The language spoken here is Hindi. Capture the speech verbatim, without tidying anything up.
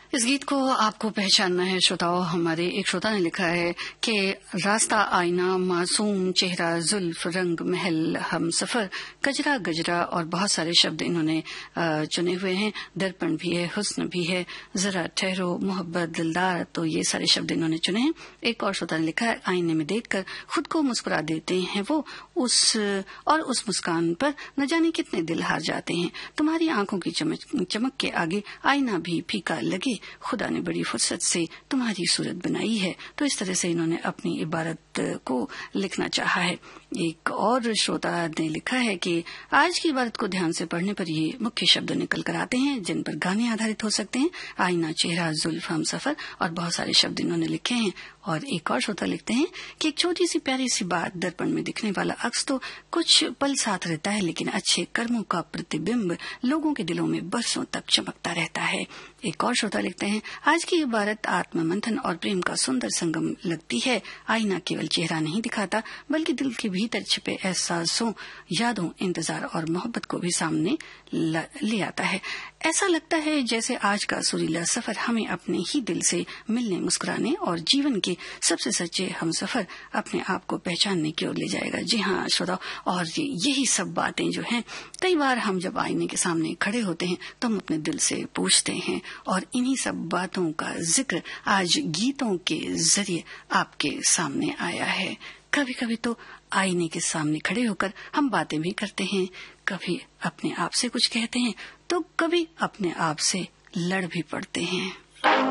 इस गीत को आपको पहचानना है श्रोताओं। हमारे एक श्रोता ने लिखा है कि रास्ता आईना, मासूम चेहरा, जुल्फ, रंग महल, हम सफर, गजरा गजरा और बहुत सारे शब्द इन्होंने चुने हुए हैं। दर्पण भी है, हुस्न भी है, जरा ठहरो, मोहब्बत, दिलदार, तो ये सारे शब्द इन्होंने चुने हैं। एक और श्रोता ने लिखा है, आईने में देखकर खुद को मुस्कुरा देते हैं वो, उस और उस मुस्कान पर न जाने कितने दिल हार जाते हैं। तुम्हारी आंखों की चमक चमक के आगे आईना भी फीका लगे, खुदा ने बड़ी फुर्सत से तुम्हारी सूरत बनाई है। तो इस तरह से इन्होंने अपनी इबारत को लिखना चाहा है। एक और श्रोता ने लिखा है कि आज की इबारत को ध्यान से पढ़ने पर ये मुख्य शब्द निकल कर आते हैं जिन पर गाने आधारित हो सकते हैं। आईना, चेहरा, जुल्फ, हम सफर और बहुत सारे शब्द इन्होंने लिखे हैं। और एक और श्रोता लिखते हैं कि एक छोटी सी प्यारी सी बात, दर्पण में दिखने वाला अक्स तो कुछ पल साथ रहता है, लेकिन अच्छे कर्मों का प्रतिबिंब लोगों के दिलों में बरसों तक चमकता रहता है। एक और श्रोता लिखते हैं, आज की इबारत आत्म मंथन और प्रेम का सुंदर संगम लगती है। आईना केवल चेहरा नहीं दिखाता, बल्कि दिल के भीतर छिपे एहसासों, यादों, इंतजार और मोहब्बत को भी सामने ले आता है। ऐसा लगता है जैसे आज का सुरीला सफर हमें अपने ही दिल से मिलने, मुस्कुराने और जीवन के सबसे सच्चे हम सफर अपने आप को पहचानने की ओर ले जाएगा। जी हाँ श्रोता, और यही सब बातें जो हैं, कई बार हम जब आईने के सामने खड़े होते हैं तो हम अपने दिल से पूछते हैं, और इन्हीं सब बातों का जिक्र आज गीतों के जरिए आपके सामने आया है। कभी कभी तो आईने के सामने खड़े होकर हम बातें भी करते हैं, कभी अपने आप से कुछ कहते हैं, तो कभी अपने आप से लड़ भी पड़ते हैं।